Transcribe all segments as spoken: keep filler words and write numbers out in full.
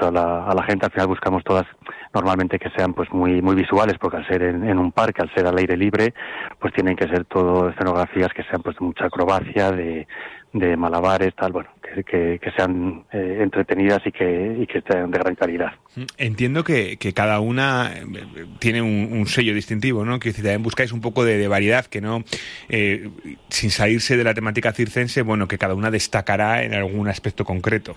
mucho a la, a la gente. Al final buscamos todas normalmente que sean pues muy muy visuales, porque al ser en, en un parque, al ser al aire libre, pues tienen que ser todo escenografías que sean pues de mucha acrobacia, de, de malabares, tal, bueno, que, que, que sean eh, entretenidas y que, y que sean de gran calidad. Entiendo que, que cada una tiene un, un sello distintivo, ¿no? Que si también buscáis un poco de, de variedad, que no, eh, sin salirse de la temática circense, bueno, que cada una destacará en algún aspecto concreto.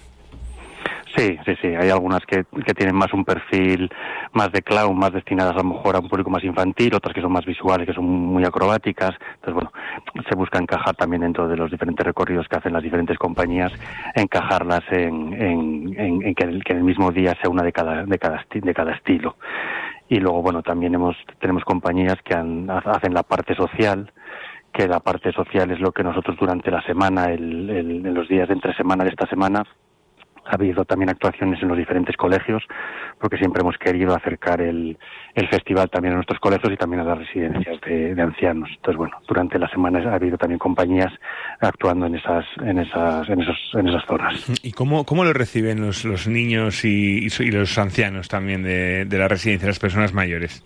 Sí, sí, sí. Hay algunas que, que tienen más un perfil más de clown, más destinadas a lo mejor a un público más infantil, otras que son más visuales, que son muy acrobáticas. Entonces, bueno, se busca encajar también dentro de los diferentes recorridos que hacen las diferentes compañías, encajarlas en, en, en, en que, el, que en el mismo día sea una de cada, de cada, esti- de cada estilo. Y luego, bueno, también hemos, tenemos compañías que han, hacen la parte social, que la parte social es lo que nosotros durante la semana, el, el, en los días de entre semana de esta semana, ha habido también actuaciones en los diferentes colegios, porque siempre hemos querido acercar el, el festival también a nuestros colegios y también a las residencias de, de ancianos. Entonces, bueno, durante la semana ha habido también compañías actuando en esas, en esas, en esos, en esas zonas. ¿Y cómo, cómo lo reciben los, los niños y, y los ancianos también de, de la residencia, las personas mayores?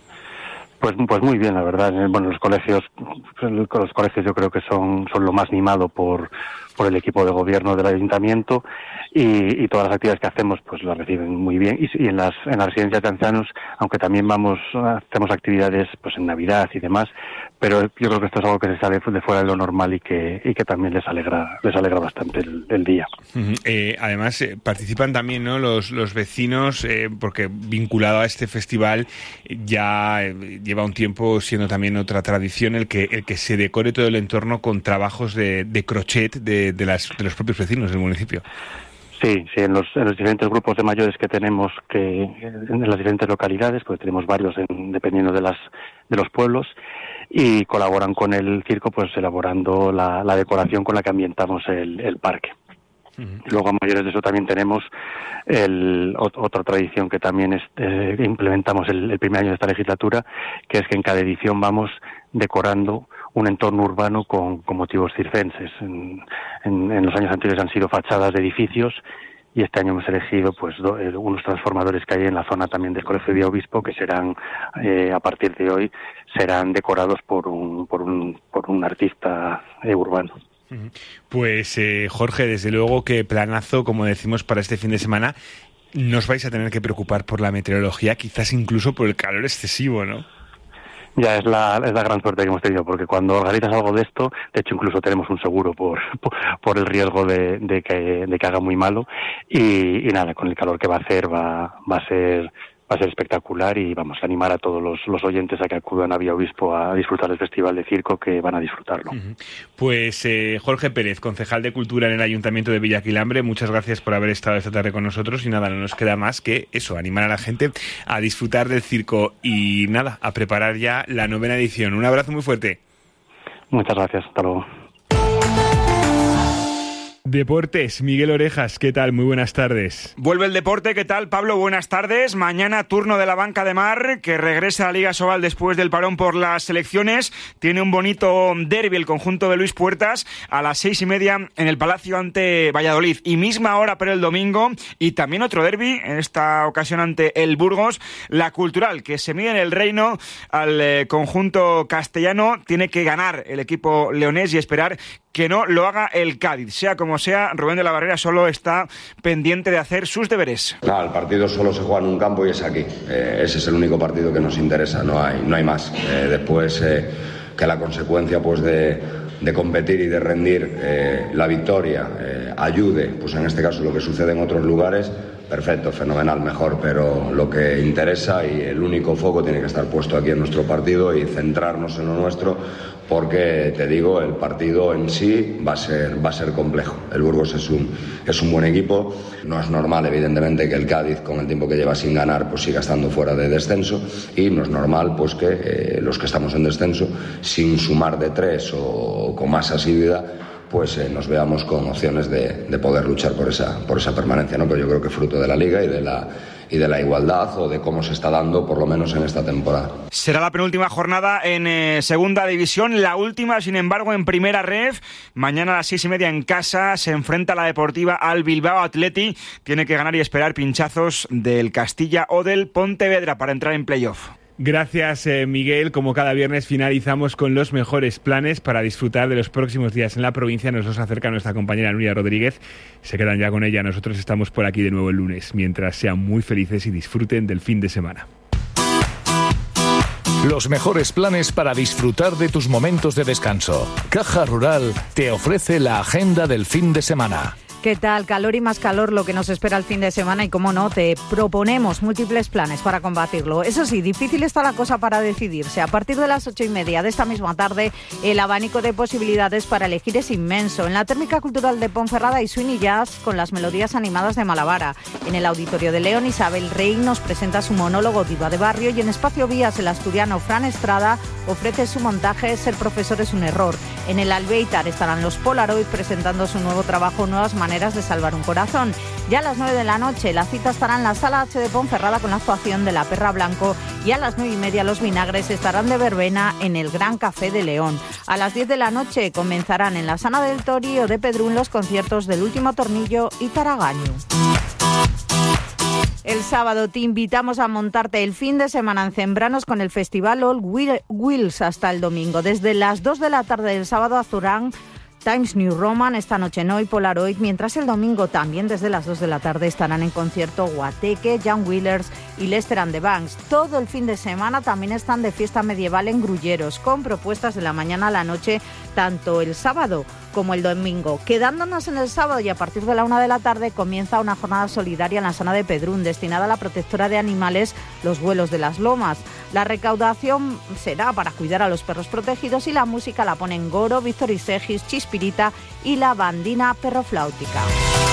Pues, pues muy bien, la verdad. Bueno, los colegios, los colegios yo creo que son, son lo más mimado por, por el equipo de gobierno del ayuntamiento y, y todas las actividades que hacemos pues las reciben muy bien. Y, y en las, en las residencias de ancianos, aunque también vamos, hacemos actividades pues en Navidad y demás, pero yo creo que esto es algo que se sale de fuera de lo normal y que, y que también les alegra, les alegra bastante el, el día. Uh-huh. Eh, además, eh, participan también, ¿no?, los, los vecinos, eh, porque vinculado a este festival ya eh, lleva un tiempo siendo también otra tradición el que el que se decore todo el entorno con trabajos de, de crochet de, de, las, de los propios vecinos del municipio. Sí, sí, en los, en los diferentes grupos de mayores que tenemos que en las diferentes localidades, pues tenemos varios en, dependiendo de las de los pueblos, y colaboran con el circo pues elaborando la, la decoración con la que ambientamos el, el parque. Uh-huh. Luego, a mayores de eso, también tenemos el, otra tradición que también es, eh, implementamos el, el primer año de esta legislatura, que es que en cada edición vamos decorando un entorno urbano con, con motivos circenses. En, en, en los años anteriores han sido fachadas de edificios y este año hemos elegido pues do, eh, unos transformadores que hay en la zona también del Colegio de Villaobispo que serán, eh, a partir de hoy, serán decorados por un, por un, por un artista eh, urbano. Pues eh, Jorge, desde luego que planazo, como decimos, para este fin de semana. Nos vais a tener que preocupar por la meteorología, quizás incluso por el calor excesivo, ¿no? Ya es la, es la gran suerte que hemos tenido, porque cuando organizas algo de esto, de hecho incluso tenemos un seguro por por, por el riesgo de, de, que, de que haga muy malo, y, y nada, con el calor que va a hacer va, va a ser va a ser espectacular y vamos a animar a todos los, los oyentes a que acudan a Villaobispo a disfrutar del Festival de Circo, que van a disfrutarlo. Uh-huh. Pues eh, Jorge Pérez, concejal de Cultura en el Ayuntamiento de Villaquilambre, muchas gracias por haber estado esta tarde con nosotros y nada, no nos queda más que eso, animar a la gente a disfrutar del circo y nada, a preparar ya la novena edición. Un abrazo muy fuerte. Muchas gracias, hasta luego. Deportes, Miguel Orejas, ¿qué tal? Muy buenas tardes. Vuelve el deporte, ¿qué tal, Pablo? Buenas tardes. Mañana turno de la banca de Mar, que regresa a la Liga Sobal después del parón por las selecciones. Tiene un bonito derbi el conjunto de Luis Puertas a las seis y media en el Palacio ante Valladolid. Y misma hora pero el domingo, y también otro derbi, en esta ocasión ante el Burgos, la Cultural, que se mide en el Reino al eh, conjunto castellano. Tiene que ganar el equipo leonés y esperar que no lo haga el Cádiz. Sea como sea, Rubén de la Barrera solo está pendiente de hacer sus deberes. No, el partido solo se juega en un campo y es aquí. Eh, ese es el único partido que nos interesa, no hay, no hay más. Eh, después, eh, que la consecuencia pues de, de competir y de rendir eh, la victoria eh, ayude, pues en este caso lo que sucede en otros lugares, perfecto, fenomenal, mejor, pero lo que interesa y el único foco tiene que estar puesto aquí en nuestro partido y centrarnos en lo nuestro, porque te digo, el partido en sí va a ser, va a ser complejo. El Burgos es un, es un buen equipo, no es normal evidentemente que el Cádiz, con el tiempo que lleva sin ganar, pues siga estando fuera de descenso, y no es normal pues que eh, los que estamos en descenso, sin sumar de tres o con más asiduidad, pues eh, nos veamos con opciones de, de poder luchar por esa, por esa permanencia, ¿no? Pero yo creo que fruto de la Liga y de la y de la igualdad o de cómo se está dando, por lo menos en esta temporada. Será la penúltima jornada en eh, segunda división, la última, sin embargo, en primera ref. Mañana a las seis y media en casa se enfrenta la Deportiva al Bilbao Athletic. Tiene que ganar y esperar pinchazos del Castilla o del Pontevedra para entrar en playoff. Gracias, eh, Miguel. Como cada viernes finalizamos con los mejores planes para disfrutar de los próximos días en la provincia. Nos los acerca nuestra compañera Nuria Rodríguez. Se quedan ya con ella. Nosotros estamos por aquí de nuevo el lunes. Mientras sean muy felices y disfruten del fin de semana. Los mejores planes para disfrutar de tus momentos de descanso. Caja Rural te ofrece la agenda del fin de semana. ¿Qué tal? Calor y más calor lo que nos espera el fin de semana y, como no, te proponemos múltiples planes para combatirlo. Eso sí, difícil está la cosa para decidirse. A partir de las ocho y media de esta misma tarde, el abanico de posibilidades para elegir es inmenso. En la Térmica Cultural de Ponferrada hay swing y jazz con las melodías animadas de Malavara. En el Auditorio de León, Isabel Rey nos presenta su monólogo Diva de Barrio y en Espacio Vías el asturiano Fran Estrada ofrece su montaje Ser profesor es un error. En el Albéitar estarán los Polaroid presentando su nuevo trabajo Nuevas maneras de salvar un corazón. Ya a las nueve de la noche la cita estará en la Sala H de Ponferrada con la actuación de La Perra Blanco y a las nueve y media los Vinagres estarán de verbena en el Gran Café de León. A las diez de la noche comenzarán en la Sana del Tori o de Pedrún los conciertos del Último Tornillo y Taragaño. El sábado te invitamos a montarte el fin de semana en Zembranos con el Festival All Wheels hasta el domingo. Desde las dos de la tarde del sábado azurán Times New Roman, esta noche no y Polaroid, mientras el domingo también desde las dos de la tarde estarán en concierto Guateque, Young Wheelers y Lester and the Banks. Todo el fin de semana también están de fiesta medieval en Grulleros, con propuestas de la mañana a la noche, tanto el sábado como el domingo. Quedándonos en el sábado y a partir de la una de la tarde comienza una jornada solidaria en la Sana de Pedrún, destinada a la protectora de animales Los Vuelos de las Lomas. La recaudación será para cuidar a los perros protegidos y la música la ponen Goro, Víctor Isegis, Chispirita y la Bandina Perrofláutica.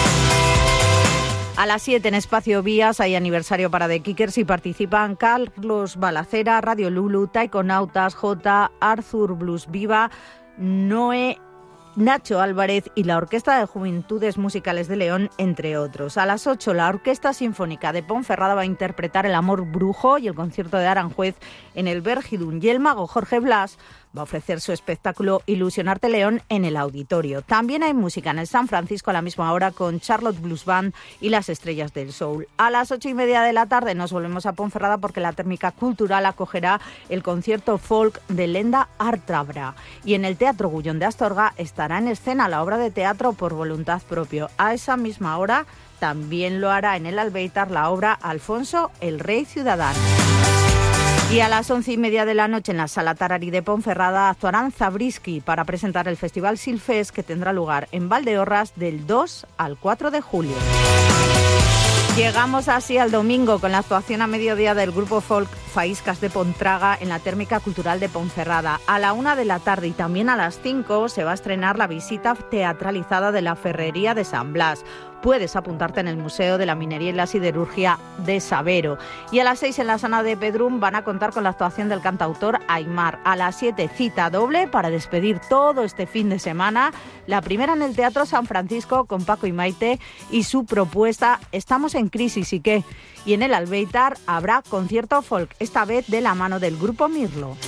A las siete en Espacio Vías hay aniversario para The Kickers y participan Carlos Balacera, Radio Lulu, Taikonautas, J, Arthur Blues Viva, Noé, Nacho Álvarez y la Orquesta de Juventudes Musicales de León, entre otros. A las ocho, la Orquesta Sinfónica de Ponferrada va a interpretar El Amor Brujo y el concierto de Aranjuez en el Vergidun. Y el mago Jorge Blas va a ofrecer su espectáculo Ilusionarte León en el Auditorio. También hay música en el San Francisco a la misma hora con Charlotte Blues Band y las Estrellas del Soul. A las ocho y media de la tarde nos volvemos a Ponferrada porque la Térmica Cultural acogerá el concierto folk de Lenda Artrabra. Y en el Teatro Gullón de Astorga estará en escena la obra de teatro Por voluntad propio. A esa misma hora también lo hará en el Albéitar la obra Alfonso el Rey Ciudadano. Y a las once y media de la noche en la Sala Tarari de Ponferrada actuarán Zabriskie para presentar el Festival Silfes que tendrá lugar en Valdeorras del dos al cuatro de julio. Llegamos así al domingo con la actuación a mediodía del grupo folk Faíscas de Pontraga en la Térmica Cultural de Ponferrada. A la una de la tarde y también a las cinco se va a estrenar la visita teatralizada de la Ferrería de San Blas. Puedes apuntarte en el Museo de la Minería y la Siderurgia de Sabero. Y a las seis en la Sana de Pedrún van a contar con la actuación del cantautor Aymar. A las siete cita doble para despedir todo este fin de semana. La primera en el Teatro San Francisco con Paco y Maite y su propuesta Estamos en crisis y qué. Y en el Albéitar habrá concierto folk, esta vez de la mano del Grupo Mirlo.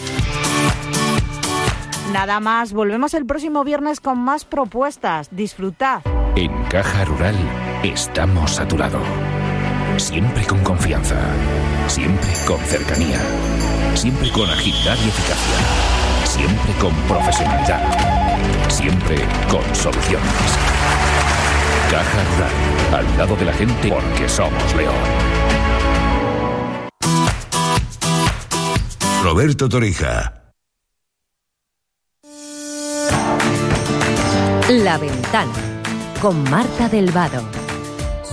Nada más, volvemos el próximo viernes con más propuestas. Disfrutad. En Caja Rural estamos a tu lado. Siempre con confianza, siempre con cercanía, siempre con agilidad y eficacia, siempre con profesionalidad, siempre con soluciones. Caja Rural, al lado de la gente porque somos León. Roberto Torija. La Ventana, con Marta del Vado.